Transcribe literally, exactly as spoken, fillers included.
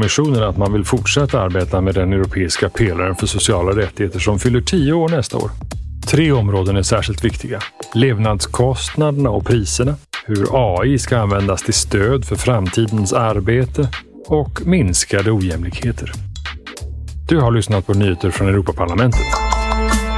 kommissionen att man vill fortsätta arbeta med den europeiska pelaren för sociala rättigheter som fyller tio år nästa år. Tre områden är särskilt viktiga. Levnadskostnaderna och priserna, hur A I ska användas till stöd för framtidens arbete och minskade ojämlikheter. Du har lyssnat på nyheter från Europaparlamentet.